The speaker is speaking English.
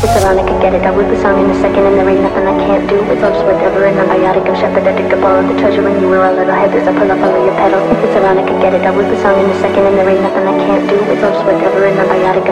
It's ironic, I get it. I wrote the song in a second and there ain't nothing I can't do. It's love's whatever and I'm biotic. I'm shepherded to borrow the treasure when you were a little headless. I pull up under your pedal. It's ironic, I get it. I wrote the song in a second and there ain't nothing I can't do. It's love's whatever and I'm biotic.